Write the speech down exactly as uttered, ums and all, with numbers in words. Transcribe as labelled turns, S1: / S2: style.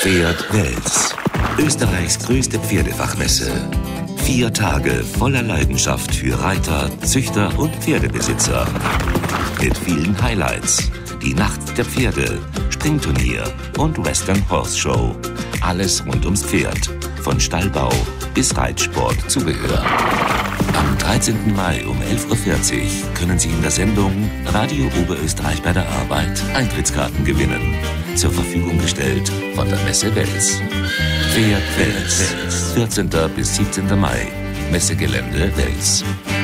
S1: Pferd Wels, Österreichs größte Pferdefachmesse. Vier Tage voller Leidenschaft für Reiter, Züchter und Pferdebesitzer. Mit vielen Highlights. Die Nacht der Pferde, Springturnier und Western Horse Show. Alles rund ums Pferd. Von Stallbau bis Reitsport-Zubehör. Am dreizehnten Mai um elf Uhr vierzig können Sie in der Sendung Radio Oberösterreich bei der Arbeit Eintrittskarten gewinnen. Zur Verfügung gestellt von der Messe Wels. Pferd Wels. vierzehnten bis siebzehnten Mai. Messegelände Wels.